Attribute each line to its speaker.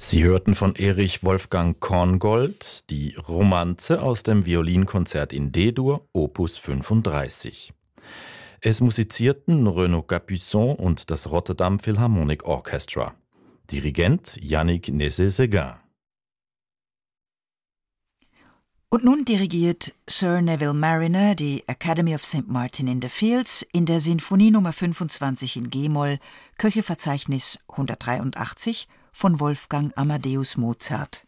Speaker 1: Sie hörten von Erich Wolfgang Korngold die Romanze aus dem Violinkonzert in D-Dur, Opus 35. Es musizierten Renaud Capuçon und das Rotterdam Philharmonic Orchestra. Dirigent Yannick Nézet-Séguin.
Speaker 2: Und nun dirigiert Sir Neville Marriner die Academy of St. Martin in the Fields in der Sinfonie Nummer 25 in G-Moll, Köchelverzeichnis 183 von Wolfgang Amadeus Mozart.